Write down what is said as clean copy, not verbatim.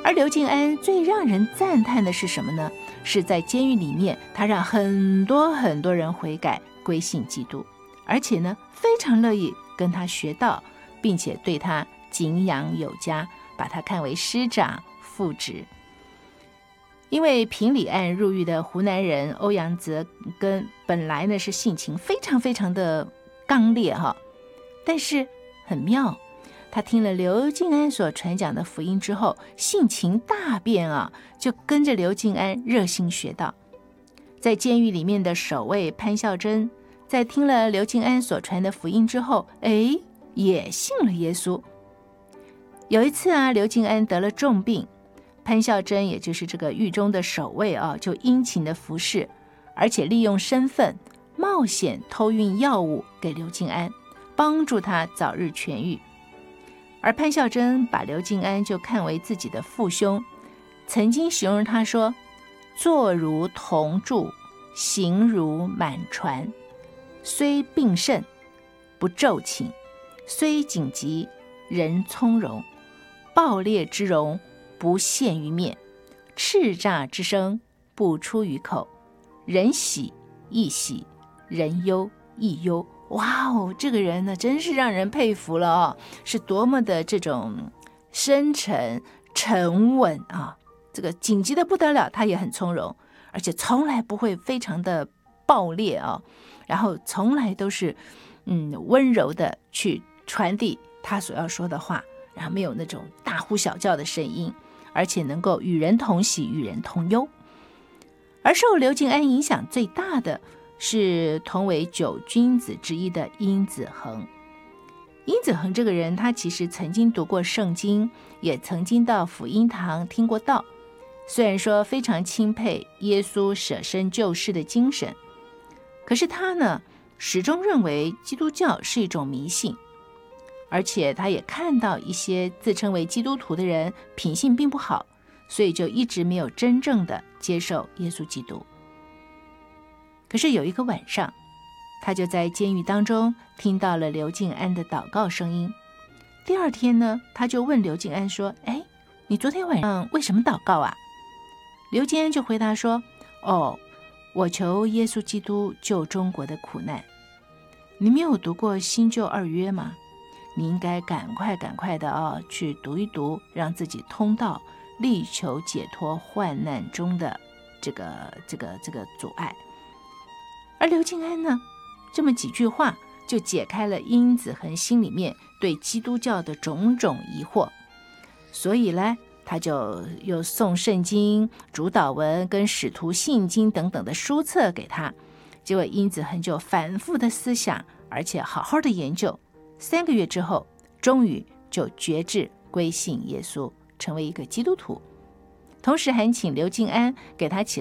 而刘敬安最让人赞叹的是什么呢？是在监狱里面，他让很多人悔改归信基督，而且呢非常乐意跟他学道，并且对他敬仰有加，把他看为师长副职。因为平里案入狱的湖南人欧阳泽根本来呢是性情非常的刚烈但是很妙，他听了刘敬安所传讲的福音之后，性情大变就跟着刘敬安热心学道。在监狱里面的守卫潘孝珍，在听了刘敬安所传的福音之后，也信了耶稣。有一次刘敬安得了重病，潘孝珍也就是这个狱中的守卫就殷勤的服侍，而且利用身份冒险偷运药物给刘敬安，帮助他早日痊愈。而潘孝珍把刘敬安就看为自己的父兄，曾经形容他说：坐如铜柱，行如满船，虽病甚，不骤寝；虽紧急，人从容。暴烈之容，不现于面；叱咤之声，不出于口。人喜亦喜，人忧亦忧。哇哦，这个人呢，真是让人佩服了是多么的这种深沉沉稳这个紧急的不得了，他也很从容，而且从来不会非常的暴烈然后从来都是温柔的去传递他所要说的话，然后没有那种大呼小叫的声音，而且能够与人同喜，与人同忧。而受刘敬安影响最大的是同为9君子之一的殷子衡。殷子衡这个人，他其实曾经读过圣经，也曾经到福音堂听过道，虽然说非常钦佩耶稣舍身救世的精神，可是他呢始终认为基督教是一种迷信，而且他也看到一些自称为基督徒的人品性并不好，所以就一直没有真正的接受耶稣基督。可是有一个晚上，他就在监狱当中听到了刘敬安的祷告声音。第二天呢，他就问刘敬安说：你昨天晚上为什么祷告啊？刘敬安就回答说：我求耶稣基督救中国的苦难。你没有读过新旧二约吗？你应该赶快的去读一读，让自己通道，力求解脱患难中的这个阻碍。而刘敬安呢，这么几句话就解开了殷子衡心里面对基督教的种种疑惑，所以呢，他就又送圣经、主祷文跟使徒信经等等的书册给他。结果殷子衡就反复的思想，而且好好的研究，3个月之后，终于就决志归信耶稣，成为一个基督徒。同时还请刘敬安给他起